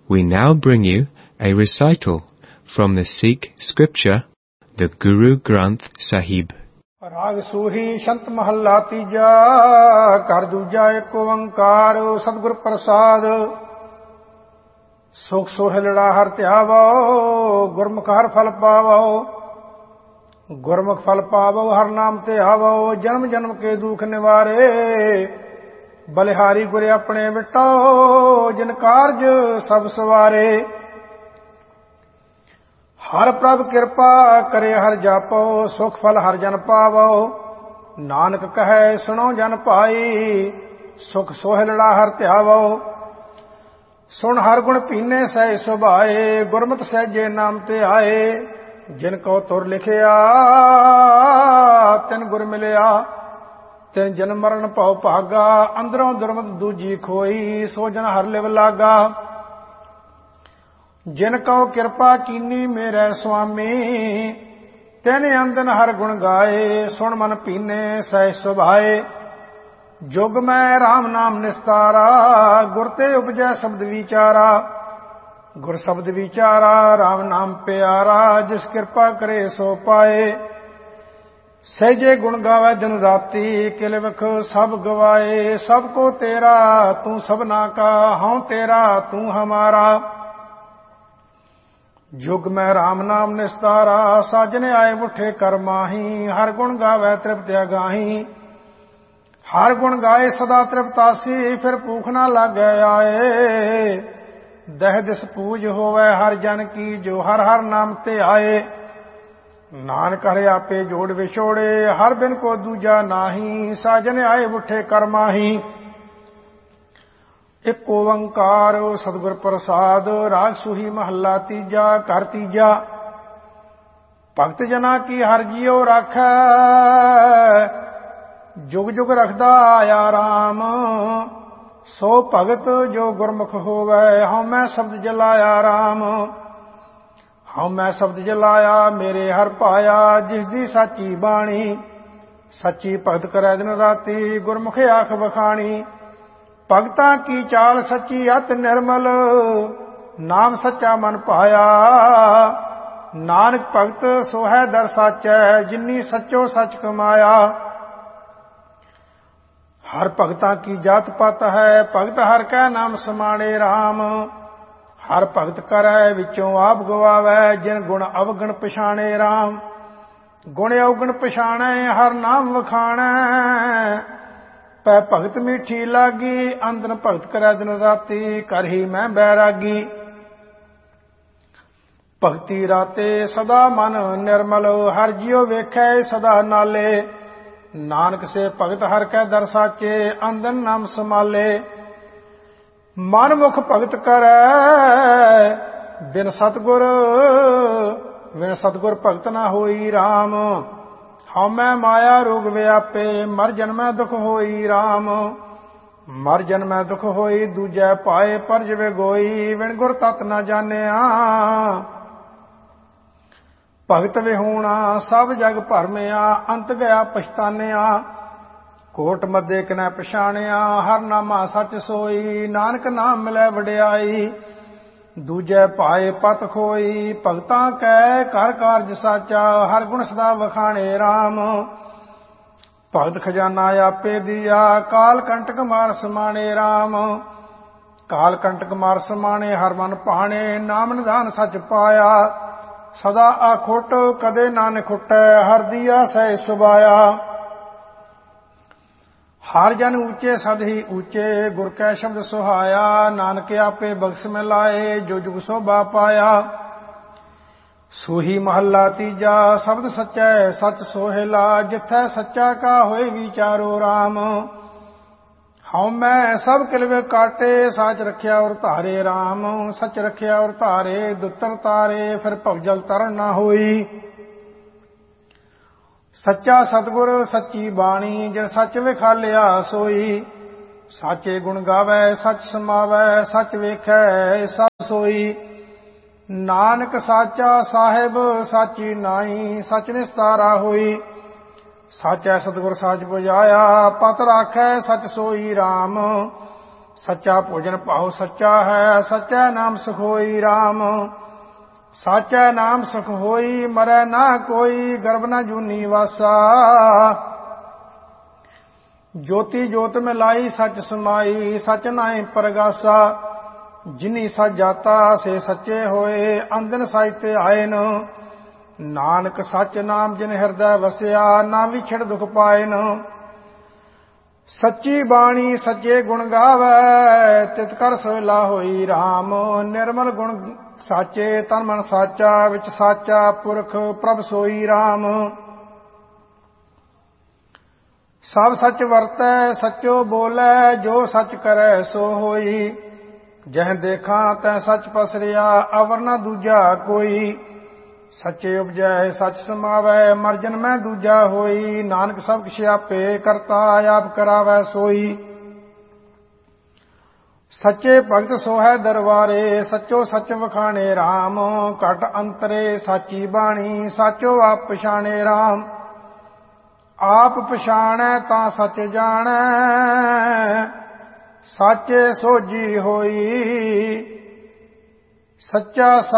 We now bring you a recital from the Sikh scripture, the Guru Granth Sahib. ਰਾਗ ਸੂਹੀ ਸ਼ੰਤ ਮਹੱਲਾ ਤੀਜਾ। ਘਰ ਦੂਜਾ ਏਕ ਓੰਕਾਰ ਸਤਿਗੁਰ ਪ੍ਰਸਾਦ। ਸੁਖ ਸੋਹਿਲੜਾ ਹਰ ਧਿਆਵੋ, ਗੁਰਮੁਖ ਹਰ ਫਲ ਪਾਵੋ। ਗੁਰਮੁਖ ਫਲ ਪਾਵੋ ਹਰ ਨਾਮ ਤੇ ਆਵੋ, ਜਨਮ ਜਨਮ ਕੇ ਦੁਖ ਨਿਵਾਰੇ। ਬਲਿਹਾਰੀ ਗੁਰ ਆਪਣੇ ਵਿਟੋ, ਜਿਨ ਕਾਰਜ ਸਭ ਸਵਾਰੇ। ਹਰ ਪ੍ਰਭ ਕਿਰਪਾ ਕਰੇ ਹਰ ਜਾਪੋ, ਸੁਖ ਫਲ ਹਰ ਜਨ ਪਾਵੋ। ਨਾਨਕ ਕਹੈ ਸੁਣੋ ਜਨ ਭਾਈ, ਸੁਖ ਸੋਹਿਲੜਾ ਹਰ ਧਿਆਵੋ। ਸੁਣ ਹਰ ਗੁਣ ਪੀਨੇ ਸਹਿ ਸੁਭਾਏ, ਗੁਰਮਤਿ ਸਹਿਜੇ ਨਾਮ ਤੇ ਆਏ। ਜਿਨ ਕੋ ਤੁਰ ਲਿਖਿਆ ਤਿਨ ਗੁਰ ਮਿਲਿਆ, ਤਿਨ ਜਨਮ ਮਰਨ ਭਉ ਭਾਗਾ। ਅੰਦਰੋਂ ਦੁਰਮਤ ਦੂਜੀ ਖੋਈ, ਸੋ ਜਨ ਹਰ ਲਿਵ ਲਾਗਾ। ਜਿਨ ਕਉ ਕਿਰਪਾ ਕੀਨੀ ਮੇਰੇ ਸੁਆਮੀ, ਤਿਨ ਅੰਦਨ ਹਰ ਗੁਣ ਗਾਏ। ਸੁਣ ਮਨ ਪੀਨੇ ਸਹਿ ਸੁਭਾਏ, ਜੁਗ ਮੈਂ ਰਾਮ ਨਾਮ ਨਿਸਤਾਰਾ। ਗੁਰ ਤੇ ਉਪਜੈ ਸ਼ਬਦ ਵਿਚਾਰਾ, ਗੁਰ ਸ਼ਬਦ ਵਿਚਾਰਾ। ਰਾਮ ਨਾਮ ਪਿਆਰਾ, ਜਿਸ ਕਿਰਪਾ ਕਰੇ ਸੋ ਪਾਏ। ਸਹਿਜੇ ਗੁਣ ਗਾਵੇ ਦਿਨ ਰਾਤੀ, ਕਿਲ ਵਖ ਸਭ ਗਵਾਏ। ਸਭ ਕੋ ਤੇਰਾ ਤੂੰ ਸਭਨਾ ਕਾ, ਹਉ ਤੇਰਾ ਤੂੰ ਹਮਾਰਾ। ਜੁਗ ਮੈਂ ਰਾਮ ਨਾਮ ਨਿਸਤਾਰਾ, ਸਾਜਨੇ ਆਏ ਉਠੇ ਕਰ ਮਾਹੀ। ਹਰ ਗੁਣ ਗਾਵੇ ਤ੍ਰਿਪਤਿ ਅਗਾਹੀ, ਹਰ ਗੁਣ ਗਾਏ ਸਦਾ ਤ੍ਰਿਪਤਾਸੀ। ਫਿਰ ਭੂਖ ਨਾ ਲਾਗੈ ਆਏ, ਦਹਿ ਦਿਸ ਪੂਜ ਹੋਵੇ ਹਰ ਜਨ ਕੀ। ਜੋ ਹਰ ਹਰ ਨਾਮ ਤੇ ਆਏ, ਨਾਨਕ ਹਰਿ ਆਪੇ ਜੋੜ ਵਿਛੋੜੇ। ਹਰ ਬਿਨ ਕੋ ਦੂਜਾ ਨਾਹੀ, ਸਾਜਨ ਆਏ ਉਠੇ ਕਰ ਮਾਹੀ। ਇਕ ਓੰਕਾਰ ਸਤਿਗੁਰ ਪ੍ਰਸਾਦ। ਰਾਗ ਸੂਹੀ ਮਹੱਲਾ ਤੀਜਾ। ਘਰ ਤੀਜਾ। ਭਗਤ ਜਨਾ ਕੀ ਹਰ ਜੀਉ ਰਾਖੈ, ਜੁਗ ਜੁਗ ਰਖਦਾ ਆਇਆ ਰਾਮ। ਸੋ ਭਗਤ ਜੋ ਗੁਰਮੁਖ ਹੋਵੇ, ਹਉ ਮੈਂ ਸ਼ਬਦ ਜਲਾਇਆ ਰਾਮ। ਹਉ ਮੈਂ ਸ਼ਬਦ ਜਲਾਇਆ ਮੇਰੇ ਹਰ ਪਾਇਆ, ਜਿਸ ਦੀ ਸਾਚੀ ਬਾਣੀ। ਸੱਚੀ ਭਗਤ ਕਰੈ ਦਿਨ ਰਾਤੀ, ਗੁਰਮੁਖ ਆਖ ਵਖਾਣੀ। ਭਗਤਾਂ ਕੀ ਚਾਲ ਸੱਚੀ ਅਤ ਨਿਰਮਲ, ਨਾਮ ਸੱਚਾ ਮਨ ਪਾਇਆ। ਨਾਨਕ ਭਗਤ ਸੋ ਹੈ ਦਰ ਸਾਚੈ, ਜਿਨੀ ਸੱਚੋ ਸੱਚ ਕਮਾਇਆ। ਹਰ ਭਗਤਾਂ ਕੀ ਜਾਤ ਪਤ ਹੈ, ਭਗਤ ਹਰ ਕੈ ਨਾਮ ਸਮਾਣੇ ਰਾਮ। ਹਰ ਭਗਤ ਕਰੈ ਵਿੱਚੋਂ ਆਪ ਗਵਾਵੈ, ਜਿਨ ਗੁਣ ਅਵਗਣ ਪਛਾਣੇ ਰਾਮ। ਗੁਣ ਅਵਗਣ ਪਛਾਣੈ ਹਰ ਨਾਮ ਵਖਾਣੈ, ਪੈ ਭਗਤ ਮੀਠੀ ਲਾਗੀ। ਅੰਦਨ ਭਗਤ ਕਰੈ ਦਿਨ ਰਾਤੀ, ਕਰ ਹੀ ਮੈਂ ਬੈਰਾਗੀ। ਭਗਤੀ ਰਾਤੇ ਸਦਾ ਮਨ ਨਿਰਮਲ, ਹਰ ਜਿਉ ਵੇਖੈ ਸਦਾ ਨਾਲੇ। ਨਾਨਕ ਸੇ ਭਗਤ ਹਰ ਕੈ ਦਰ ਸਾਚੇ, ਅੰਦਨ ਨਾਮ ਸਮਾਲੇ। ਮਨ ਮੁਖ ਭਗਤ ਕਰੈ ਬਿਨ ਸਤਿਗੁਰ, ਬਿਨ ਸਤਿਗੁਰ ਭਗਤ ਨਾ ਹੋਈ ਰਾਮ। ਹਉ ਮੈਂ ਮਾਇਆ ਰੋਗ ਵਿਆਪੇ, ਮਰ ਜਨਮੈ ਦੁਖ ਹੋਈ ਰਾਮ। ਮਰ ਜਨਮੈ ਦੁਖ ਹੋਈ, ਦੂਜੈ ਪਾਏ ਪਰ ਜਵੇ ਗੋਈ। ਵਿਣ ਗੁਰ ਤਤ ਨਾ ਜਾਣਿਆ, ਭਗਤ ਵਿਹੂਣਾ ਸਭ ਜਗ ਭਰਮਿਆ। ਅੰਤ ਗਿਆ ਪਛਤਾਨਿਆ, ਕੋਟ ਮੱਦੇ ਕਿਨੈ ਪਛਾਣਿਆ। ਹਰ ਨਾਮਾ ਸੱਚ ਸੋਈ, ਨਾਨਕ ਨਾਮ ਮਿਲੈ ਵਡਿਆਈ। ਦੂਜੈ ਪਾਏ ਪਤ ਖੋਈ, ਭਗਤਾਂ ਕੈ ਕਰ ਕਾਰਜ ਸਾਚਾ। ਹਰ ਗੁਣ ਸਦਾ ਵਖਾਣੇ ਰਾਮ। ਭਗਤ ਖਜ਼ਾਨਾ ਆਪੇ ਦੀਆ, ਕਾਲ ਕੰਟਕ ਮਾਰ ਸਮਾਣੇ ਰਾਮ। ਕਾਲ ਕੰਟਕ ਮਾਰ ਸਮਾਣੇ ਹਰ ਮਨ ਭਾਣੇ। ਨਾਮ ਨਿਧਾਨ ਸੱਚ ਪਾਇਆ, ਸਦਾ ਆਖੁੱਟ ਕਦੇ ਨਾ ਨਿਖੁੱਟੈ। ਹਰ ਦੀਆ ਸਹਿ ਸੁਭਾਇਆ। ਹਰ ਜਨ ਊਚੇ ਸਦ ਹੀ ਊਚੇ, ਗੁਰ ਕੈ ਸ਼ਬਦ ਸੁਹਾਇਆ। ਨਾਨਕ ਆਪੇ ਬਖਸ਼ ਮੈਂ ਲਾਏ, ਜੋ ਜੁਗ ਸੋਭਾ ਪਾਇਆ। ਸੂਹੀ ਮਹੱਲਾ ਤੀਜਾ। ਸ਼ਬਦ ਸੱਚੈ ਸੱਚ ਸੋਹਿਲਾ, ਜਿਥੈ ਸੱਚਾ ਕਾ ਹੋਏ ਵਿਚਾਰੋ ਰਾਮ। ਹਉ ਮੈਂ ਸਭ ਕਿਲਵੇ ਕਾਟੇ, ਸਾਚ ਰਖਿਆ ਔਰ ਧਾਰੇ ਰਾਮ। ਸੱਚ ਰਖਿਆ ਔਰ ਧਾਰੇ, ਦੁੱਤਰ ਤਾਰੇ। ਫਿਰ ਭਵਜਲ ਤਰਨ ਨਾ ਹੋਈ। ਸੱਚਾ ਸਤਿਗੁਰ ਸੱਚੀ ਬਾਣੀ, ਜਿਨ ਸੱਚ ਵਿਖਾਲਿਆ ਸੋਈ। ਸਾਚੇ ਗੁਣ ਗਾਵੈ ਸੱਚ ਸਮਾਵੈ, ਸੱਚ ਵੇਖੈ ਸਭ ਸੋਈ। ਨਾਨਕ ਸਾਚਾ ਸਾਹਿਬ ਸਾਚੀ ਨਾਈ, ਸੱਚ ਨਿਸਤਾਰਾ ਹੋਈ। ਸਾਚੈ ਸਤਿਗੁਰ ਸਾਚ ਪੁਜਾਇਆ, ਪਤ ਰਾਖੈ ਸੱਚ ਸੋਈ ਰਾਮ। ਸੱਚਾ ਭੋਜਨ ਭਾਉ ਸੱਚਾ ਹੈ, ਸੱਚਾ ਨਾਮ ਸੁਖ ਹੋਈ RAM। ਸਾਚਾ ਨਾਮ ਸੁਖ ਹੋਈ, ਮਰੈ ਨਾ ਕੋਈ, ਗਰਭ ਨਾ ਜੂਨੀ ਵਾਸਾ। ਜੋਤੀ ਜੋਤ ਮਿਲਾਈ, ਸੱਚ ਸਮਾਈ, ਸੱਚ ਨਾਹਿ ਪਰਗਾਸਾ। ਜਿਨੀ ਸੱਚ ਜਾਤਾ, ਸੇ ਸੱਚੇ ਹੋਏ, ਅੰਦਨ ਸੱਚ ਤੇ ਆਇਨ। ਨਾਨਕ ਸੱਚ ਨਾਮ ਜਿਨ ਹਿਰਦੈ ਵਸਿਆ, ਨਾ ਵਿਛੜ ਦੁਖ ਪਾਇਨ। ਸੱਚੀ ਬਾਣੀ ਸੱਚੇ ਗੁਣ ਗਾਵੈ, ਤਿਤ ਕਰ ਸੋਹਿਲਾ ਹੋਈ RAM। ਨਿਰਮਲ ਗੁਣ ਸਾਚੇ, ਤਨ ਮਨ ਸਾਚਾ, ਵਿੱਚ ਸਾਚਾ ਪੁਰਖ ਪ੍ਰਭ ਸੋਈ RAM। ਸਭ ਸੱਚ ਵਰਤੈ, ਸੱਚੋ ਬੋਲੈ, ਜੋ ਸੱਚ ਕਰੈ ਸੋ ਹੋਈ। ਜਹ ਦੇਖਾਂ ਤੈ ਸੱਚ ਪਸਰਿਆ, ਅਵਰ ਨਾ ਦੂਜਾ ਕੋਈ। ਸੱਚੇ ਉਪਜੈ ਸੱਚ ਸਮਾਵੈ, ਮਰ ਜਨਮੈ ਦੂਜਾ ਹੋਈ। ਨਾਨਕ ਸਭ ਕਿਛ ਆਪੇ ਕਰਤਾ, ਆਪ ਕਰਾਵੈ ਸੋਈ। ਸੱਚੇ ਭਗਤ ਸੋਹੈ ਦਰਬਾਰੇ, ਸੱਚੋ ਸੱਚ ਵਖਾਣੇ RAM। ਘਟ ਅੰਤਰੇ ਸਾਚੀ ਬਾਣੀ, ਸਾਚੋ ਆਪ ਪਛਾਣੇ RAM। ਆਪ ਪਛਾਣੈ ਤਾਂ ਸੱਚ ਜਾਣੈ, ਸਾਚੇ ਸੋਝੀ ਹੋਈ। ਸੱਚਾ